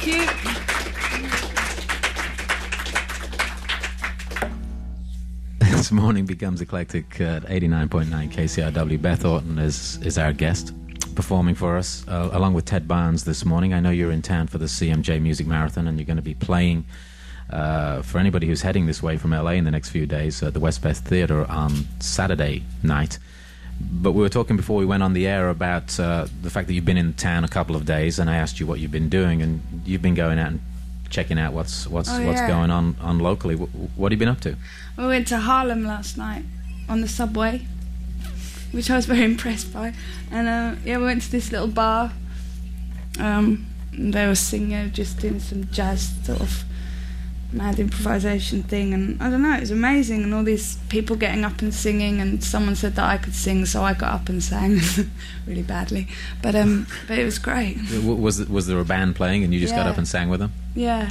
Thank you. This morning becomes eclectic at 89.9 KCRW. Beth Orton is our guest, performing for us, along with Ted Barnes this morning. I know you're in town for the CMJ Music Marathon, and you're going to be playing for anybody who's heading this way from LA in the next few days at the Westbeth Theatre on Saturday night. But we were talking before we went on the air about the fact that you've been in town a couple of days, and I asked you what you've been doing, and you've been going out and checking out what's going on locally. What have you been up to? We went to Harlem last night on the subway, which I was very impressed by. And we went to this little bar. And they were singing, just doing some jazz sort of mad improvisation thing, and I don't know, it was amazing, and all these people getting up and singing, and someone said that I could sing, so I got up and sang really badly, but it was great. Was there a band playing and you just got up and sang with them? Yeah,